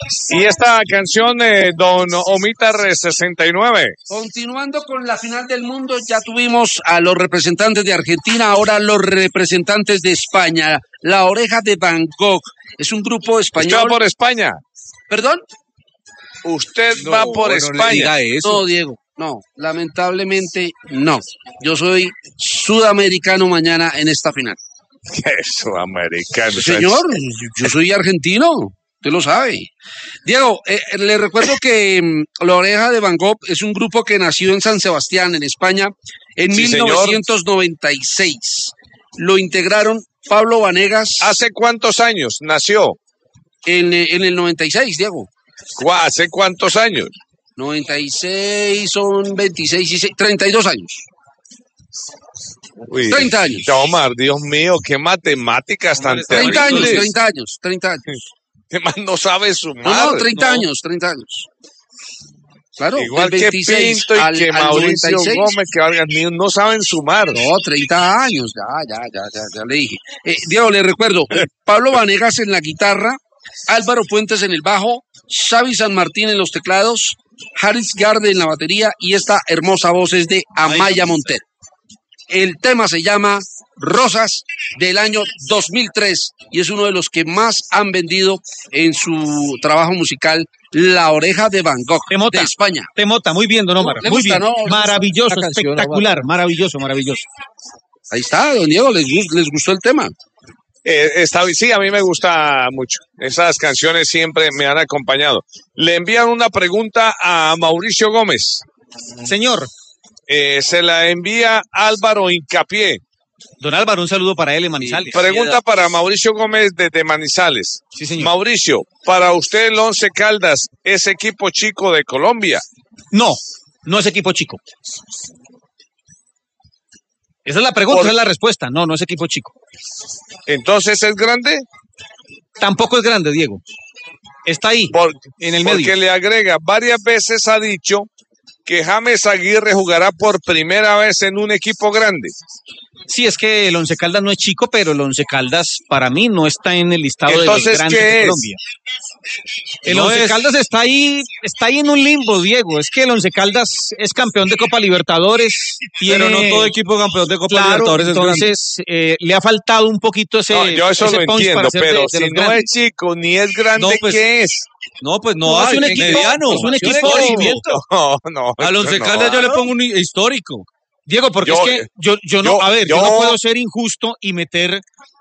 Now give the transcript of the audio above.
Y esta canción, don Omitar 69. Continuando con la final del mundo, ya tuvimos a los representantes de Argentina, ahora los representantes de España. La Oreja de Van Gogh es un grupo español. ¿Usted va por España? ¿Perdón? Usted va por España. No, Diego, no, lamentablemente no. Yo soy sudamericano mañana en esta final. ¿Qué sudamericano? Señor, yo soy argentino. Usted lo sabe. Diego, le recuerdo que La Oreja de Van Gogh es un grupo que nació en San Sebastián, en España, en 1996. Lo integraron Pablo Vanegas. ¿Hace cuántos años nació? En el 96, Diego. ¿Hace cuántos años? 96 son 26 y 32 años. Uy, 30 años. Omar, Dios mío, qué matemáticas tan 30 años, terribles. 30 años. ¿Qué más no sabe sumar? No, 30 años. Claro, igual que Pinto y que Mauricio 96. Gómez, que Vargas Niño, no saben sumar. No, 30 años, ya le dije. Diego, le recuerdo, Pablo Vanegas en la guitarra, Álvaro Puentes en el bajo, Xavi San Martín en los teclados, Haris Garde en la batería y esta hermosa voz es de Amaya Montero. El tema se llama Rosas, del año 2003 y es uno de los que más han vendido en su trabajo musical, La Oreja de Van Gogh, Temota, de España. Temota, muy bien, don Omar, ¿Le muy gusta, bien, no? maravilloso, Canción, espectacular, maravilloso. Ahí está, don Diego, ¿les gustó el tema? Sí, a mí me gusta mucho. Esas canciones siempre me han acompañado. Le envían una pregunta a Mauricio Gómez. Señor. Se la envía Álvaro Hincapié. Don Álvaro, un saludo para él en Manizales. Pregunta para Mauricio Gómez desde Manizales. Sí, señor. Mauricio, para usted el Once Caldas es equipo chico de Colombia. No es equipo chico. Esa es la pregunta, esa es la respuesta. No es equipo chico. ¿Entonces es grande? Tampoco es grande, Diego. Está ahí, en el medio. Porque le agrega, varias veces ha dicho que James Aguirre jugará por primera vez en un equipo grande. Sí, es que el Once Caldas no es chico, pero el Once Caldas para mí no está en el listado de los grandes de Colombia. El Once Caldas está ahí en un limbo, Diego. Es que el Once Caldas es campeón de Copa Libertadores. Pero no todo equipo campeón de Copa Libertadores es grande. Entonces le ha faltado un poquito ese. No, yo eso lo entiendo, pero si no grandes. es chico ni es grande, ¿qué es? No, pues no hay, es un equipo mediano. Es un equipo conocimiento. No. Al Once Caldas yo le pongo un histórico. Diego, porque es que yo no puedo ser injusto y meter